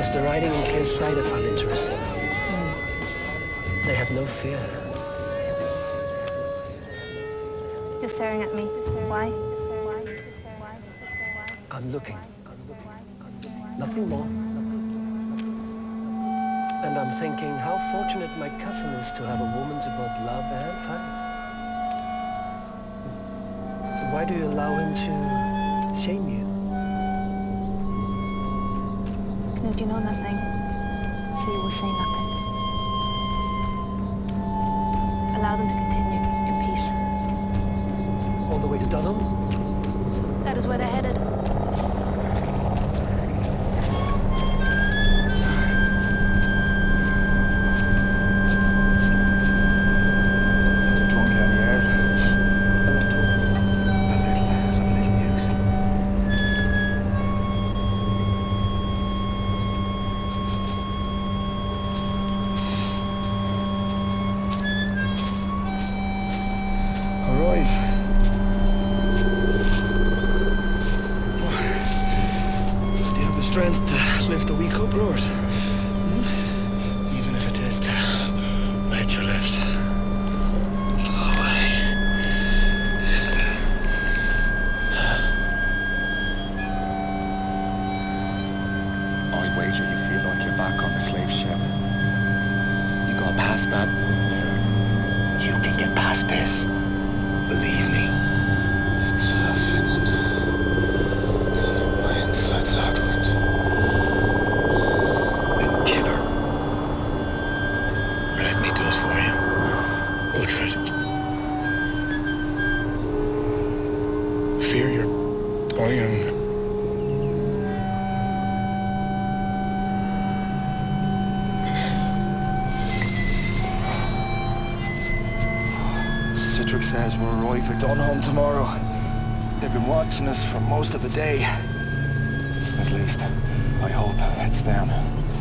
It's the riding in plain sight I find interesting. They have no fear. You're staring at me. Why? I'm looking. Nothing more. And I'm thinking how fortunate my cousin is to have a woman to both love and fight. So why do you allow him to shame you? Knut, you know nothing, so you will say nothing. Allow them to continue in peace. All the way to Dunham? That is where they're headed. There's a drunk out in the yard. A little is of little use. All right. Do you have the strength to lift a wee cup, Lord? Even if it is to wet your lips. I'd wager you feel like you're back on the slave ship. You got past that nightmare. You can get past this. Believe me. It's Finland. Turning my insides outward. And kill her. Or let me do it for you. Butcher it. Fear your dying. Citric says we'll arrive at Dunham tomorrow. They've been watching us for most of the day. At least, I hope it's them.